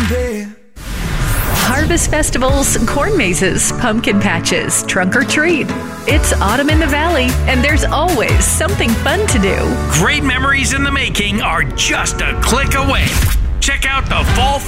someday. Harvest festivals, corn mazes, pumpkin patches, trunk or treat. It's autumn in the valley, and there's always something fun to do. Great memories in the making are just a click away. Check out the Fall